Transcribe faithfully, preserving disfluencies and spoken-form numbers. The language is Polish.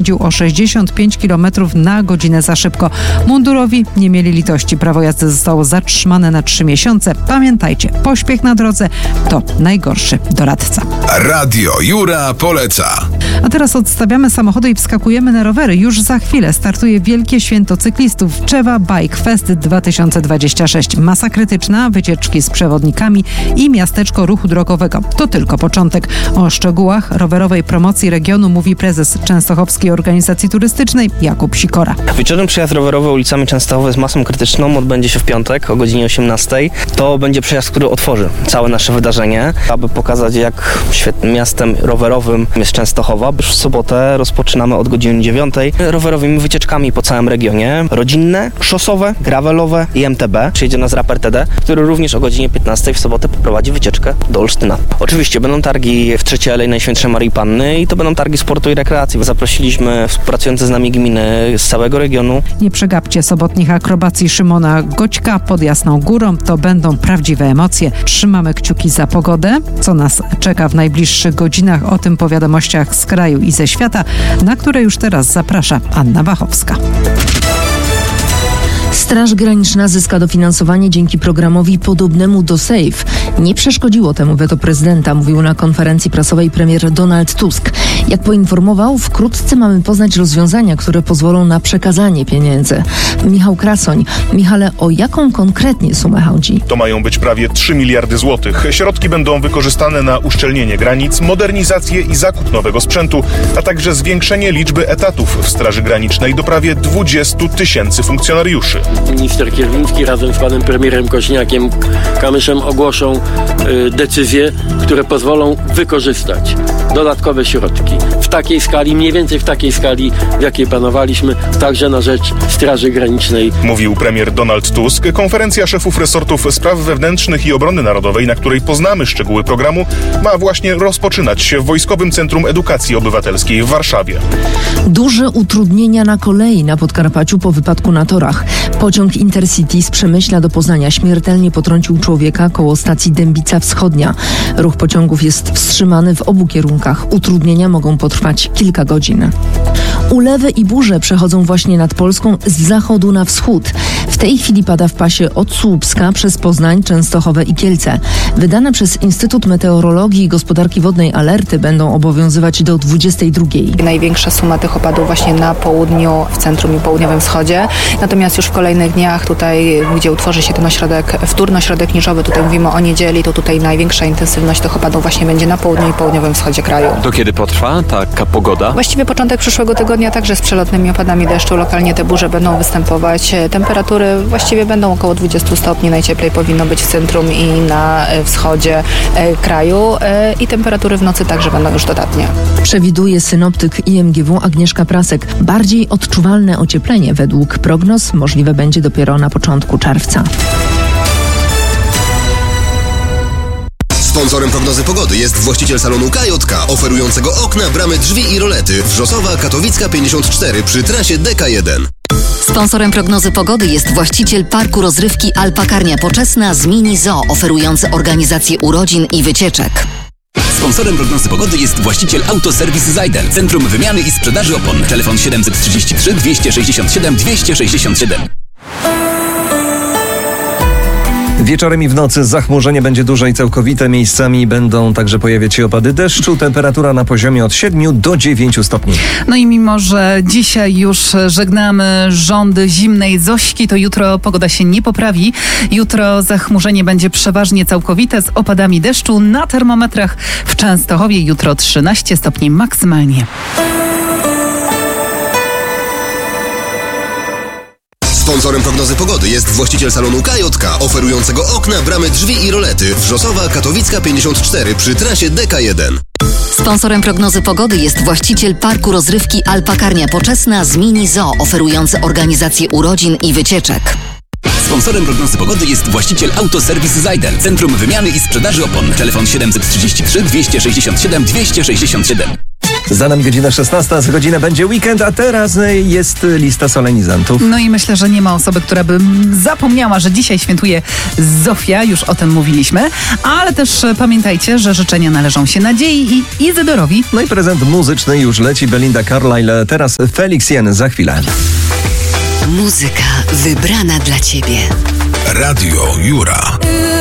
jeździł o sześćdziesiąt pięć kilometrów na godzinę za szybko. Mundurowi nie mieli litości. Prawo jazdy zostało zatrzymane na trzy miesiące. Pamiętajcie, pośpiech na drodze to najgorszy doradca. Radio Jura poleca. A teraz odstawiamy samochody i wskakujemy na rowery. Już za chwilę startuje Wielkie Święto Cyklistów Czewa Bike Fest dwa tysiące dwadzieścia sześć. Masa krytyczna, wycieczki z przewodnikami i miasteczko ruchu drogowego. To tylko początek. O szczegółach rowerowej promocji regionu mówi prezes Częstochowskiej Organizacji Turystycznej Jakub Sikora. Wieczorem przejazd rowerowy ulicami Częstochowy z masą krytyczną odbędzie się w piątek o godzinie osiemnastej. To będzie przejazd, który otworzy całe nasze wydarzenie, aby pokazać, jak świetnym miastem rowerowym jest Częstochowa. Już w sobotę rozpoczynamy od godziny dziewiątej rowerowymi wycieczkami po całym regionie. Rodzinne, szosowe, gravelowe i M T B. Przyjedzie nas raper T D, który również o godzinie piętnastej w sobotę poprowadzi wycieczkę do Olsztyna. Oczywiście będą targi w Trzeciej Alei Najświętszej Maryi Panny i to będą targi sportu i rekreacji. Zaprosiliśmy współpracujące z nami gminy z całego regionu. Nie przegapcie sobotnich akrobacji Szymona Goćka pod Jasną Górą. To będą prawdziwe emocje. Trzymamy kciuki za pogodę. Co nas czeka w najbliższych godzinach, o tym po wiadomościach z kraju i ze świata, na które już teraz zaprasza Anna Wachowska. Straż Graniczna zyska dofinansowanie dzięki programowi podobnemu do SAFE. Nie przeszkodziło temu weto prezydenta, mówił na konferencji prasowej premier Donald Tusk. Jak poinformował, wkrótce mamy poznać rozwiązania, które pozwolą na przekazanie pieniędzy. Michał Krasoń. Michale, o jaką konkretnie sumę chodzi? To mają być prawie trzy miliardy złotych. Środki będą wykorzystane na uszczelnienie granic, modernizację i zakup nowego sprzętu, a także zwiększenie liczby etatów w Straży Granicznej do prawie dwudziestu tysięcy funkcjonariuszy. Minister Kierwiński razem z panem premierem Koźniakiem Kamyszem ogłoszą y, decyzje, które pozwolą wykorzystać dodatkowe środki w takiej skali, mniej więcej w takiej skali, w jakiej planowaliśmy, także na rzecz Straży Granicznej. Mówił premier Donald Tusk. Konferencja szefów resortów spraw wewnętrznych i obrony narodowej, na której poznamy szczegóły programu, ma właśnie rozpoczynać się w Wojskowym Centrum Edukacji Obywatelskiej w Warszawie. Duże utrudnienia na kolei na Podkarpaciu po wypadku na torach. Pociąg Intercity z Przemyśla do Poznania śmiertelnie potrącił człowieka koło stacji Dębica Wschodnia. Ruch pociągów jest wstrzymany w obu kierunkach. Utrudnienia mogą potrwać kilka godzin. Ulewy i burze przechodzą właśnie nad Polską z zachodu na wschód. W tej chwili pada w pasie od Słupska przez Poznań, Częstochowę i Kielce. Wydane przez Instytut Meteorologii i Gospodarki Wodnej alerty będą obowiązywać do dwudziestej drugiej. Największa suma tych opadów właśnie na południu, w centrum i południowym wschodzie. Natomiast już w kolejnych dniach tutaj, gdzie utworzy się ten ośrodek, wtórny-ośrodek niżowy, tutaj mówimy o niedzieli, to tutaj największa intensywność tych opadów właśnie będzie na południu i południowym wschodzie kraju. Do kiedy potrwa taka pogoda? Właściwie początek przyszłego tygodnia także z przelotnymi opadami deszczu. Lokalnie te burze będą występować. Temperatury właściwie będą około dwudziestu stopni. Najcieplej powinno być w centrum i na wschodzie kraju. I temperatury w nocy także będą już dodatnie. Przewiduje synoptyk I M G W Agnieszka Prasek. Bardziej odczuwalne ocieplenie według prognoz możliwe będzie dopiero na początku czerwca. Sponsorem prognozy pogody jest właściciel salonu K J K, oferującego okna, bramy, drzwi i rolety. Wrzosowa, Katowicka pięćdziesiąt cztery przy trasie D K jeden. Sponsorem prognozy pogody jest właściciel parku rozrywki Alpakarnia Poczesna z Mini Zoo, oferujący organizację urodzin i wycieczek. Sponsorem prognozy pogody jest właściciel Autoserwis Zajdel, Centrum Wymiany i Sprzedaży Opon. Telefon siedemset trzydzieści trzy dwieście sześćdziesiąt siedem dwieście sześćdziesiąt siedem. Wieczorem i w nocy zachmurzenie będzie duże i całkowite. Miejscami będą także pojawiać się opady deszczu. Temperatura na poziomie od siedmiu do dziewięciu stopni. No i mimo, że dzisiaj już żegnamy rządy zimnej Zośki, to jutro pogoda się nie poprawi. Jutro zachmurzenie będzie przeważnie całkowite z opadami deszczu. Na termometrach w Częstochowie jutro trzynaście stopni maksymalnie. Sponsorem prognozy pogody jest właściciel salonu K J K, oferującego okna, bramy, drzwi i rolety. Wrzosowa, Katowicka pięćdziesiąt cztery przy trasie D K jeden. Sponsorem prognozy pogody jest właściciel parku rozrywki Alpakarnia Poczesna z Mini Zoo, oferujący organizację urodzin i wycieczek. Sponsorem prognozy pogody jest właściciel Autoserwis Zajdel, Centrum Wymiany i Sprzedaży Opon. Telefon siedemset trzydzieści trzy dwieście sześćdziesiąt siedem dwieście sześćdziesiąt siedem. Za nami godzina szesnasta, za godzinę będzie weekend, a teraz jest lista solenizantów. No i myślę, że nie ma osoby, która by zapomniała, że dzisiaj świętuje Zofia, już o tym mówiliśmy, ale też pamiętajcie, że życzenia należą się Nadziei i Izydorowi. No i prezent muzyczny już leci, Belinda Carlisle, teraz Felix Jen za chwilę. Muzyka wybrana dla Ciebie. Radio Jura.